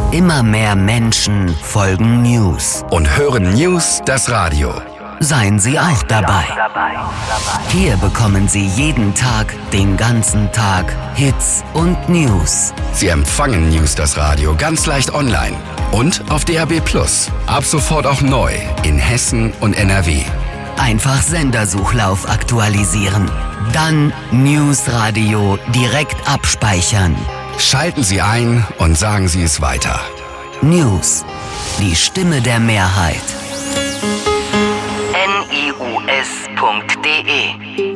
Immer mehr Menschen folgen News. Und hören News das Radio. Seien Sie auch dabei. Hier bekommen Sie jeden Tag, den ganzen Tag, Hits und News. Sie empfangen News das Radio ganz leicht online und auf DAB+. Ab sofort auch neu in Hessen und NRW. Einfach Sendersuchlauf aktualisieren. Dann News Radio direkt abspeichern. Schalten Sie ein und sagen Sie es weiter. News. Die Stimme der Mehrheit. NIUS.de